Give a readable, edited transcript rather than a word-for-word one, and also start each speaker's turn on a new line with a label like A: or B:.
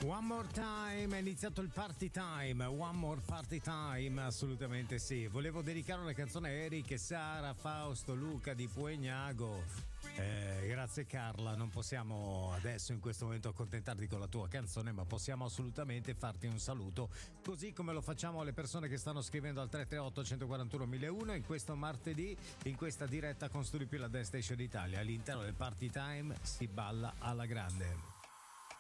A: One more time, è iniziato il party time, one more party time, assolutamente sì. Volevo dedicare una canzone a Eric e Sara, Fausto, Luca di Puegnago. Grazie Carla, non possiamo adesso in questo momento accontentarti con la tua canzone, ma possiamo assolutamente farti un saluto, così come lo facciamo alle persone che stanno scrivendo al 338 141 1001 in questo martedì, in questa diretta con Studio Più, la Dance Station Italia. All'interno del party time si balla alla grande.